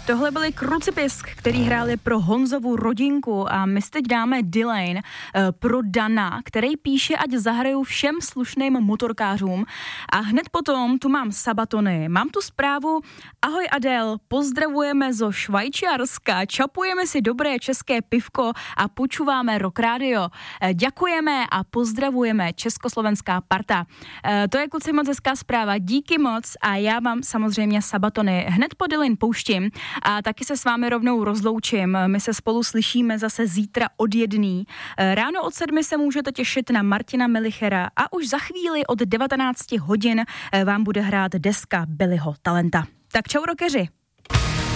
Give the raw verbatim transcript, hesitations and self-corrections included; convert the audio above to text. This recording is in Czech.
Tohle byly Krucipisk, který hráli pro Honzovu rodinku a my si teď dáme Delane pro Dana, který píše, ať zahraju všem slušným motorkářům. A hned potom tu mám Sabatony. Mám tu zprávu: ahoj Adel, pozdravujeme zo Švajčiarska, čapujeme si dobré české pivko a počúváme Rock Radio. Děkujeme a pozdravujeme československá parta. To je, kluci, moc hezká zpráva. Díky moc a já vám samozřejmě Sabatony hned po Delane pouštím a taky se s vámi rovnou rozloučím. My se spolu slyšíme zase zítra od jedný. Ráno od sedmi se můžete těšit na Martina Melichera a už za chvíli od devatenáct hodin vám bude hrát deska Billyho Talenta. Tak čau, rockeři.